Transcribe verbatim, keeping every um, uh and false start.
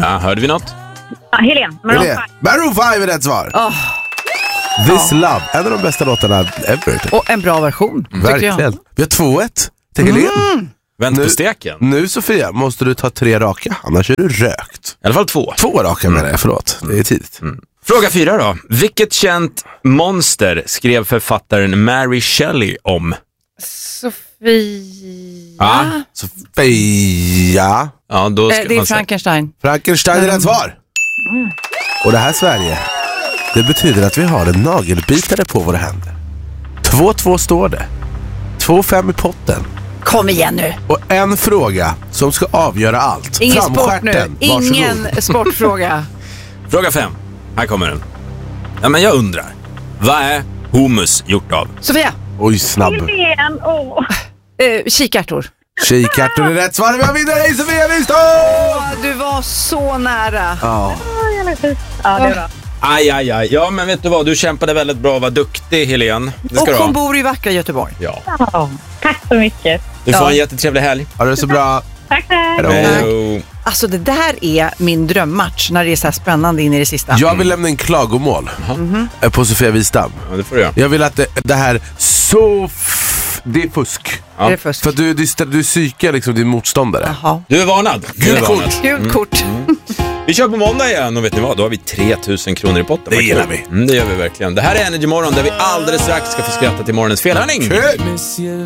Ja, hörde vi något? Ja, Helen. Maroon five. Maroon five är rätt svar. Oh. This ja. Love, en av de bästa låtarna ever. Och en bra version, verkligen. Jag. Vi har två ett till Helen. Mm. Vänt nu, på steken. Nu Sofia, måste du ta tre raka, annars är du rökt. I alla fall två. Två raka menar jag, förlåt. Det är tidigt. Mm. Fråga fyra då. Vilket känt monster skrev författaren Mary Shelley om? Sofia. Ja. Sofia. Ja, då ska eh, det är man Frankenstein. Säga. Frankenstein är rätt svar. Mm. Och det här Sverige, det betyder att vi har en nagelbitare på våra händer. två två står det. två fem i potten. Kom igen nu. Och en fråga som ska avgöra allt. Ingen sport nu. Ingen Varsågod. sportfråga. Fråga fem. Här kommer den. Ja, men jag undrar. Vad är hummus gjort av? Sofia. Oj, snabb. Helen, åh. Uh, kikärtor. Kikärtor är rätt svar. Vi har vinnare i Sofia Wistam! Åh, du var så nära. Ja. Ja, det är bra. Aj, aj, aj. Ja, men vet du vad? Du kämpade väldigt bra och var duktig, Helen. Det ska och du ha. hon bor i vackra Göteborg. Ja. Ja, tack så mycket. Du får Ja. en jättetrevlig helg. Ja, det är så bra. Tack, tack. Hejdå. Alltså det där är min drömmatch när det är så här spännande in i det sista. Jag vill lämna en klagomål mm-hmm. på Sofia Wistam. Ja, det får du göra. Jag vill att det, det här så f- det är fusk. Ja. Det är fusk. För att du, du, du psykar liksom din motståndare. Jaha. Du är varnad. Gult kort. Gult kort. Mm. Mm. Vi kör på måndag igen och vet ni vad? Då har vi tre tusen kronor i potten. Det gillar vi. Mm, det gör vi verkligen. Det här är Energy Morgon där vi alldeles strax ska få skratta till morgonens felhörning. Kul!